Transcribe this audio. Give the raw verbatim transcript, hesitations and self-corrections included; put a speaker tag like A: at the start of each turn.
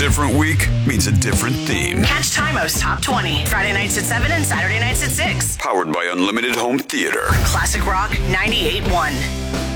A: different week means a different theme.
B: Catch Timo's Top twenty, Friday nights at seven and Saturday nights at six.
A: Powered by Unlimited Home Theater.
B: Classic Rock ninety-eight point one.